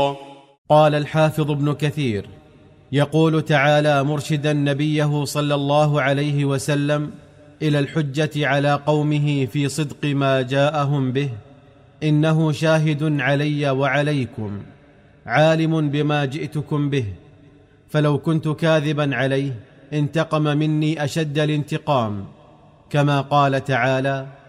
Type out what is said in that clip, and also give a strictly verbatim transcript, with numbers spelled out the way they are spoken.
قال الحافظ ابن كثير: يقول تعالى مرشدا نبيه صلى الله عليه وسلم إلى الحجة على قومه في صدق ما جاءهم به: إنه شاهد علي وعليكم عالم بما جئتكم به، فلو كنت كاذبا عليه انتقم مني أشد الانتقام، كما قال تعالى: